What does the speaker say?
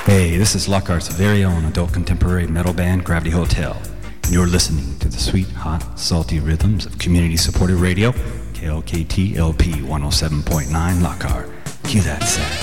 Hey, this is Lockhart's very own adult contemporary metal band, Gravity Hotel. And you're listening to the sweet, hot, salty rhythms of community-supported radio, KLKT LP 107.9 Lockhart. Cue that set.